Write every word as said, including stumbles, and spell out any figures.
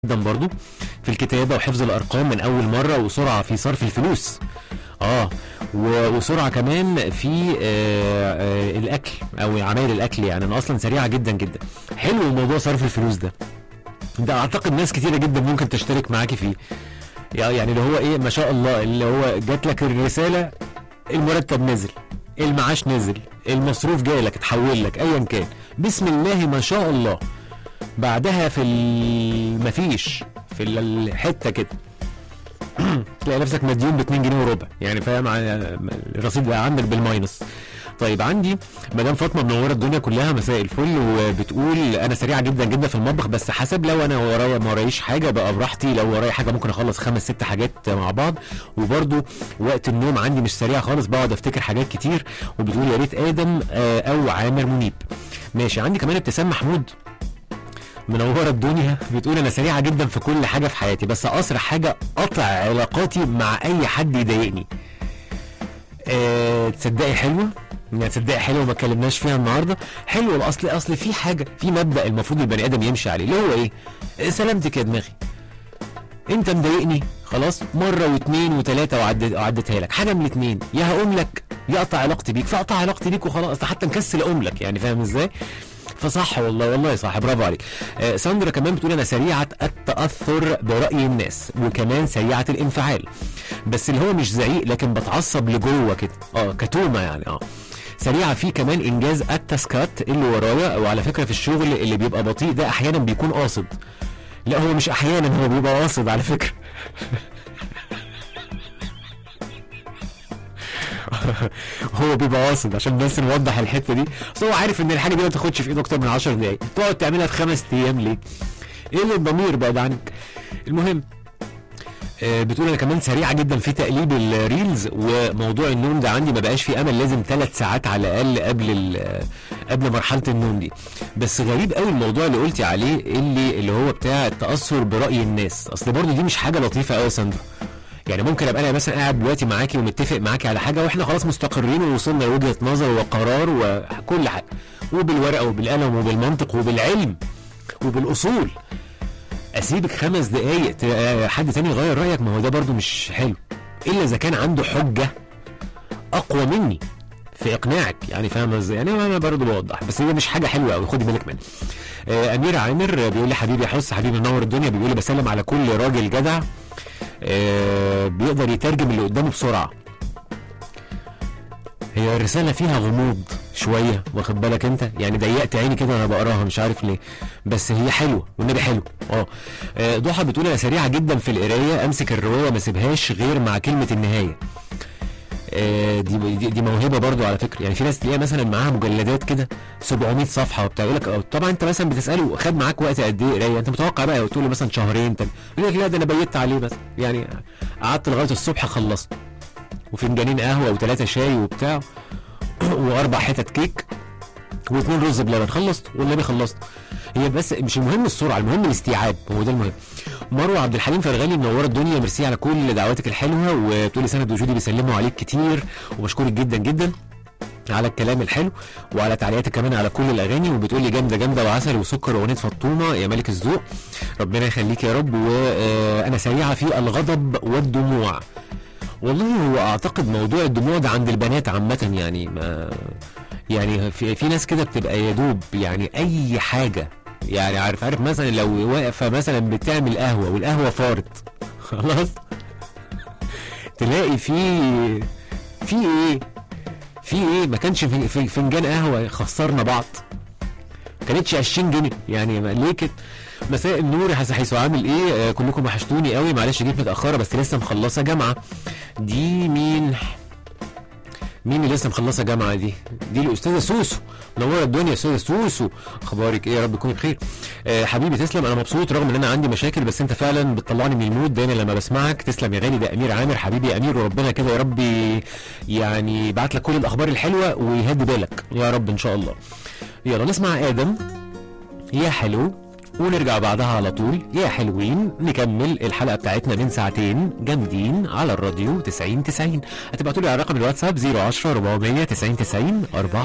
جدا برضو في الكتابة وحفظ الأرقام من أول مرة، وسرعة في صرف الفلوس اه و- وسرعة كمان في آه آه الأكل أو عمايل الأكل. يعني أنا أصلا سريعة جدا جدا. حلو موضوع صرف الفلوس ده، ده أعتقد ناس كتيرة جدا ممكن تشترك معاكي فيه. يعني اللي هو إيه، ما شاء الله، اللي هو جات لك الرسالة، المرتب نزل، المعاش نزل، المصروف جاي لك، اتحول لك، أيا كان، بسم الله ما شاء الله. بعدها في المفيش في الحته كده تلاقي نفسك مديون ب اتنين جنيه وربع، يعني فاهم، الرصيد بقى عندك بالماينس. طيب عندي مدام فاطمه منوره الدنيا كلها، مساء الفل، وبتقول انا سريعه جدا جدا في المطبخ، بس حسب، لو انا ورايا ما ورايش حاجه بقى براحتي، لو ورايا حاجه ممكن اخلص خمس ست حاجات مع بعض. وبرده وقت النوم عندي مش سريع خالص، بقعد افتكر حاجات كتير. وبتقول يا ريت ادم او عامر منيب. ماشي. عندي كمان ابتسام محمود منوره الدنيا، بتقول انا سريعه جدا في كل حاجه في حياتي، بس اسرع حاجه قطع علاقاتي مع اي حد يضايقني. أه تصدقي حلوه، يعني تصدقي حلوه ما اتكلمناش فيها النهارده. حلوه الاصل، اصل في حاجه، في مبدا المفروض البني ادم يمشي عليه، اللي هو ايه؟ سلامتك يا دماغي، انت مضايقني خلاص مره واثنين وثلاثه وعدت وعدتها لك، حاجه من الاثنين، يا هقوم لك يا اقطع علاقتي بيك، فاقطع علاقتي بيك وخلاص، حتى نكسل اقوم لك، يعني فاهم ازاي؟ فصح والله، والله صح، برافو عليك. آه ساندرا كمان بتقول انا سريعه التاثر براي الناس، وكمان سريعه الانفعال، بس اللي هو مش زعيق، لكن بتعصب لجوه كده، اه كتومه يعني. اه سريعه فيه كمان انجاز التاسكات اللي ورايا. وعلى فكره في الشغل اللي بيبقى بطيء ده احيانا بيكون قاصد، لا هو مش احيانا، هو بيبقى قاصد على فكره. هو بيبقى قاصد عشان بس نوضح الحته دي، بس هو عارف ان الحاجه دي ما تاخدش في ايده اكتر من عشر دقايق، تقعد تعملها في خمس ايام ليه؟ ايه اللي الضمير بعد عنك؟ المهم آه بتقول انا كمان سريعه جدا في تقليب الريلز، وموضوع النوم ده عندي ما بقاش فيه امل، لازم ثلاث ساعات على الاقل قبل قبل مرحله النوم دي. بس غريب قوي الموضوع اللي قلتي عليه، اللي اللي هو بتاع التاثر براي الناس، اصل برضه دي مش حاجه لطيفه قوي يا ساندرا. يعني ممكن ابقى انا مثلا قاعد دلوقتي معاكي ومتفق معاكي على حاجه، واحنا خلاص مستقرين ووصلنا لوجهه نظر وقرار وكل حاجه، وبالورقه وبالقلم وبالمنطق وبالعلم وبالاصول، اسيبك خمس دقايق حد تاني يغير رايك؟ ما هو ده برضو مش حلو، الا اذا كان عنده حجه اقوى مني في اقناعك، يعني فاهم ازاي؟ يعني انا برضو بوضح، بس هي مش حاجه حلوه قوي، خدي بالك منها. آه امير عامر بيقول لي حبيبي حس، حبيبي منور الدنيا، بيقول لي بسلم على كل راجل جدع آه بيقدر يترجم اللي قدامه بسرعه. هي الرساله فيها غموض شويه، واخد بالك انت؟ يعني ضيقت عيني كده وانا بقراها، مش عارف ليه، بس هي حلوه والنبي حلو. اه ضحى بتقول انا سريعه جدا في القرايه، امسك الروايه ما اسيبهاش غير مع كلمه النهايه. آه دي, دي دي موهبه برضو على فكره. يعني في ناس تلاقيها مثلا معاها مجلدات كده سبعمية صفحه وبتاع، يقول لك طبعا انت مثلا بتساله خد معاك وقت قد ايه قرايه، انت متوقع بقى تقول له مثلا شهرين، طب يقول لك لا ده انا بيت عليه بس، يعني قعدت لغايه الصبح خلصت، وفنجانين قهوه وثلاثه شاي وبتاع واربع حتت كيك واثنين رز بلبن، خلصت والنبي خلصت. هي بس مش المهم السرعه، المهم الاستيعاب، هو ده المهم. مروه عبد الحليم فرغالي منوره الدنيا، ميرسي على كل دعواتك الحلوه، وبتقولي سند وجودي بيسلموا عليك كتير، وبشكرك جدا جدا على الكلام الحلو وعلى تعليقاتك كمان على كل الاغاني، وبتقولي جامده جامده وعسل وسكر واغنيه فطومه يا ملك الذوق، ربنا يخليك يا رب. وانا سريعه في الغضب والدموع. والله هو اعتقد موضوع الدموع ده عند البنات عامه، يعني ما يعني في, في ناس كده بتبقى يدوب، يعني اي حاجه، يعني عارف عارف مثلا لو واقفه مثلا بتعمل قهوه والقهوه فارت خلاص تلاقي في في ايه في ايه ما كانش في, في فنجان قهوه خسرنا بعض، ما كانتش عشرين جنيه، يعني ليه كده؟ مساء النور يا حسحيسو، عامل ايه؟ آه كلكم وحشتوني قوي، معلش جيت متاخره بس لسه مخلصه جامعه. دي مين مين اللي لسه مخلصه جامعه؟ دي دي الاستاذه سوسو، منوره الدنيا استاذه سوسو، اخبارك ايه؟ يا رب تكوني بخير. آه حبيبي تسلم، انا مبسوط رغم ان انا عندي مشاكل، بس انت فعلا بتطلعني من المود دايما لما بسمعك، تسلم يا غالي. ده امير عامر، حبيبي يا امير، وربنا كده يا رب يعني يبعت لك كل الاخبار الحلوه ويهدي بالك يا رب ان شاء الله. يلا نسمع ادم يا حلو، ونرجع بعدها على طول يا حلوين نكمل الحلقه بتاعتنا من ساعتين جامدين على الراديو تسعين تسعين. هتبعتوا لي على رقم الواتساب صفر عشرة أربعمية تسعين تسعين أربعة.